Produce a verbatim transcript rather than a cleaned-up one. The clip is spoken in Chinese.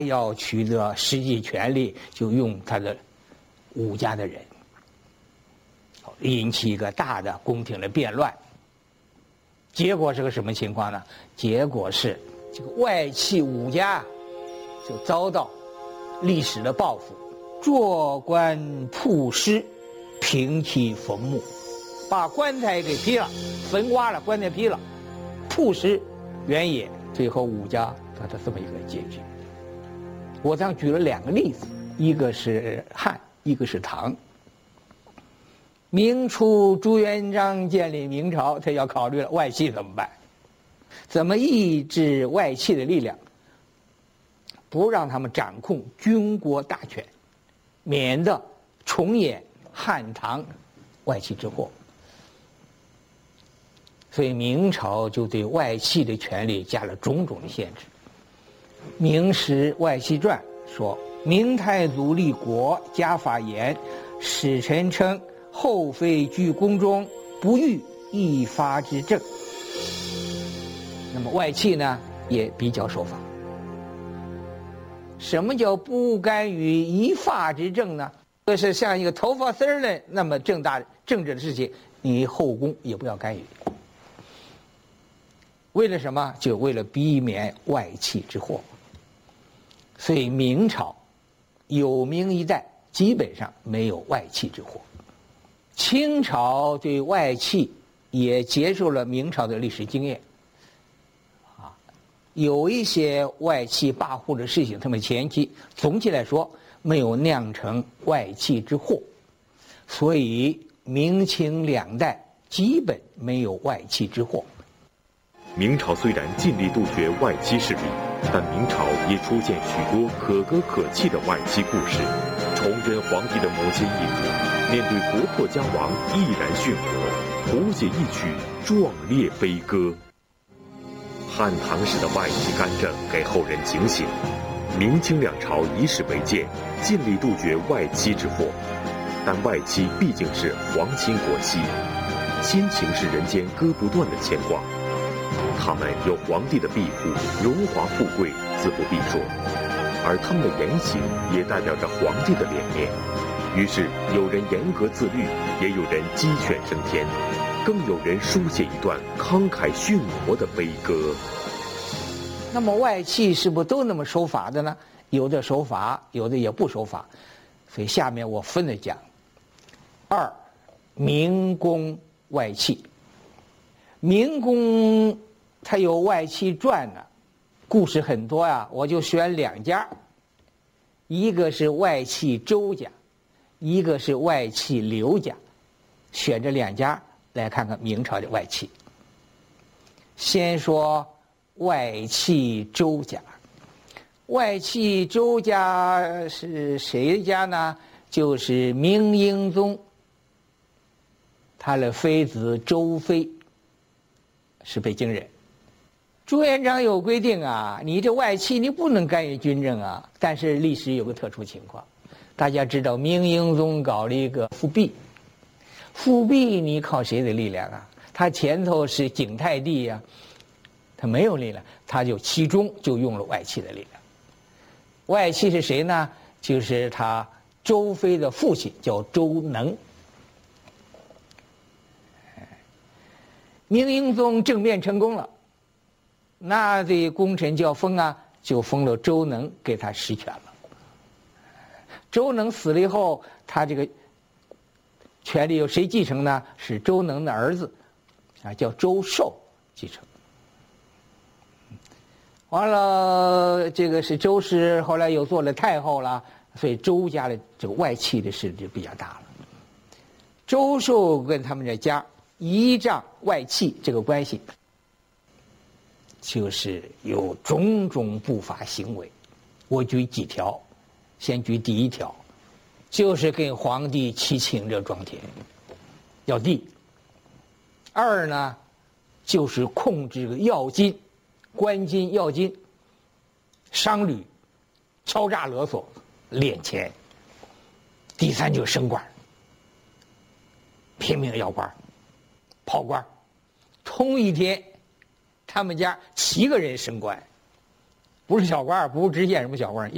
要取得实际权力，就用他的武家的人，引起一个大的宫廷的变乱。结果是个什么情况呢？结果是这个外戚武家就遭到历史的报复，坐棺曝尸，平其坟墓，把棺材给劈了，坟挖了，棺材劈了，曝尸原野。最后武家它的这么一个结局。我这样举了两个例子，一个是汉，一个是唐。明初朱元璋建立明朝，他要考虑了外戚怎么办，怎么抑制外戚的力量，不让他们掌控军国大权，免得重演汉唐外戚之祸。所以明朝就对外戚的权力加了种种的限制。《明史外戚传》说，明太祖立国，家法严，使臣称后妃居宫中，不欲一发之政。那么外戚呢，也比较守法。什么叫不干预一发之政呢？就是像一个头发丝儿的那么正大政治的事情，你后宫也不要干预。为了什么？就为了避免外戚之祸。所以明朝有明一代基本上没有外戚之祸。清朝对外戚也接受了明朝的历史经验，啊，有一些外戚跋扈的事情，他们前期总体来说没有酿成外戚之祸，所以明清两代基本没有外戚之祸。 明朝虽然尽力杜绝外戚势力，但明朝也出现许多可歌可泣的外戚故事。崇祯皇帝的母亲奕孚，面对国破家亡，毅然殉国，谱写一曲壮烈悲歌。汉唐时的外戚干政给后人警醒，明清两朝以史为鉴，尽力杜绝外戚之祸。但外戚毕竟是皇亲国戚，亲情是人间割不断的牵挂。他们有皇帝的庇护，荣华富贵自不必说，而他们的言行也代表着皇帝的脸面。于是有人严格自律，也有人鸡犬升天，更有人书写一段慷慨殉国的悲歌。 那么外戚是不是都那么守法的呢？有的守法，有的也不守法。所以下面我分了讲。二，明宫外戚。明宫它有外戚传呢，故事很多啊，我就选两家，一个是外戚周家，一个是外戚刘家，选这两家来看看明朝的外戚。先说外戚周家，外戚周家是谁家呢？就是明英宗，他的妃子周妃是北京人。朱元璋有规定啊，你这外戚你不能干预军政啊。但是历史有个特殊情况，大家知道明英宗搞了一个复辟，复辟你靠谁的力量啊？他前头是景泰帝呀、啊，他没有力量，他就其中就用了外戚的力量。外戚是谁呢？就是他周妃的父亲叫周能。明英宗政变成功了，那这功臣就要封啊，就封了周能，给他实权了。周能死了以后，他这个权力由谁继承呢？是周能的儿子，啊，叫周寿继承。完了，这个是周氏，后来又做了太后了，所以周家的这个外戚的势力就比较大了。周寿跟他们这家依仗外戚这个关系，就是有种种不法行为。我举几条，先举第一条，就是跟皇帝齐请这庄田，要地。二呢，就是控制个要金、官金、要金、商旅，敲诈勒索、敛钱。第三就是升官，拼命要官。跑官，同一天，他们家七个人升官，不是小官，不是知县什么小官，